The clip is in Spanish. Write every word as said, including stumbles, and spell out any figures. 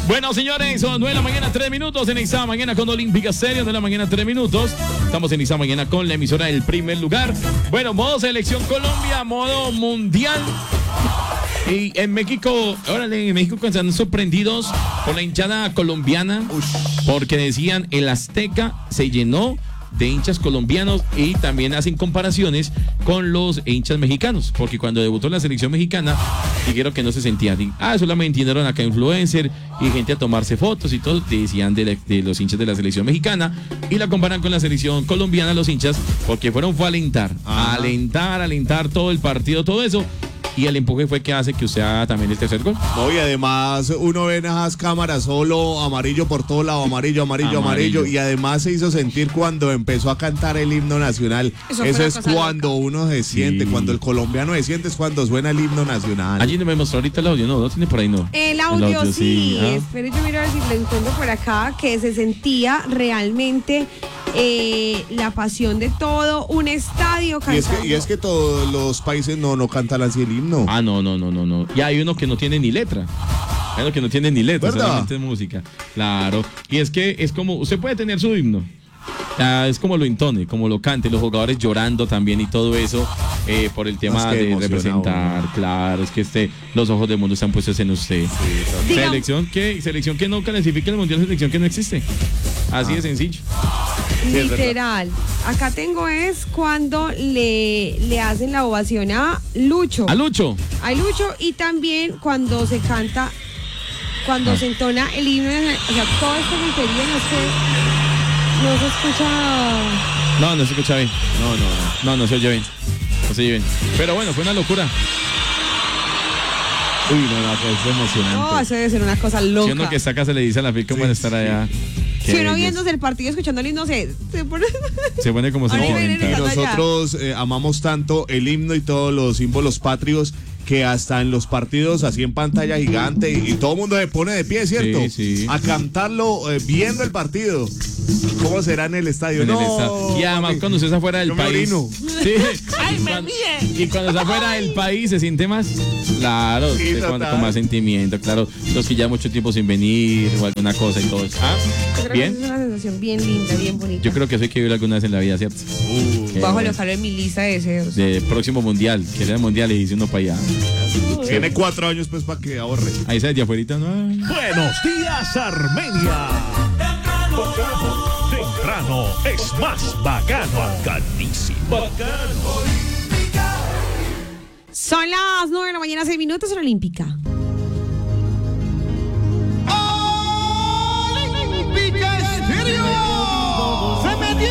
Bueno, señores, son nueve de la mañana, tres minutos en Iza Mañana con Olímpica Serio, de la mañana, tres minutos. Estamos en Iza Mañana con la emisora del primer lugar. Bueno, modo selección Colombia, modo mundial. Y en México, órale, en México están sorprendidos por la hinchada colombiana, porque decían el Azteca se llenó de hinchas colombianos y también hacen comparaciones con los hinchas mexicanos, porque cuando debutó la selección mexicana dijeron que no se sentían, ah, solamente vinieron acá influencer y gente a tomarse fotos y todo, decían de, la, de los hinchas de la selección mexicana, y la comparan con la selección colombiana, los hinchas, porque fueron fue a alentar, a alentar, alentar todo el partido, todo eso. Y el empuje fue que hace que usted haga también el tercer gol. No, y además uno ve en esas cámaras solo amarillo por todo lado, amarillo, amarillo, amarillo, amarillo. Y además se hizo sentir cuando empezó a cantar el himno nacional. Eso, Eso es cuando loca. uno se siente, sí. Cuando el colombiano se siente es cuando suena el himno nacional. Allí me mostró ahorita el audio, no, no tiene por ahí, no. El audio, el audio sí, sí. ¿Ah? Espere, yo miro a ver si lo encuentro por acá, que se sentía realmente eh, la pasión de todo un estadio cantando. Y es que, y es que todos los países no, no cantan así el himno. Ah, no, no, no, no, no. Y hay uno que no tiene ni letra. Hay uno que no tiene ni letra, ¿verdad? Solamente es música. Claro. Y es que es como, usted puede tener su himno. Ah, es como lo intone, como lo cante, los jugadores llorando también y todo eso, eh, por el tema de representar. Uno. Claro, es que este, los ojos del mundo están puestos en usted. Sí, selección que, selección que no clasifique en el mundial, selección que no existe. Así ah. de sencillo. Literal. Acá tengo es cuando le, le hacen la ovación a Lucho. A Lucho. A Lucho, y también cuando se canta, cuando ah. se entona el himno, o sea, toda esta gritería no se, no se escucha. No, no se escucha bien. No, no, no. No, no se oye bien. No se oye bien. Pero bueno, fue una locura. Uy, no, no, fue emocionante. No, eso debe ser una cosa loca. Si uno que está acá se le dice a la F I C cómo sí, estar allá. Sí. Si uno viéndose el partido, escuchando el himno, se, se pone... Se pone como sentimental. No, nosotros eh, amamos tanto el himno y todos los símbolos patrios que hasta en los partidos, así en pantalla gigante, y, y todo el mundo se pone de pie, ¿cierto? Sí, sí. A cantarlo eh, viendo el partido. ¿Cómo será en el estadio? En no, el estadio. Y además cuando usted está fuera del país. Sí. Ay, me cuando, y cuando está fuera del país se siente más. Claro, sí, cuando, con más sentimiento, claro. Los que ya mucho tiempo sin venir o alguna cosa y todo eso. ¿Ah? Yo creo bien. Que es una sensación bien linda, bien bonita. Yo creo que eso hay que vivir alguna vez en la vida, ¿cierto? Uh, bajo lo caro en mi lista de deseos. De próximo mundial, que sea el mundial y dice uno para allá. Tiene cuatro años pues para que ahorre. Ahí se de afuerita, ¿no? Buenos días, Armenia. Temprano es más bacano, bacanísimo. Bacano. Son las nueve de la mañana, seis minutos en Olímpica.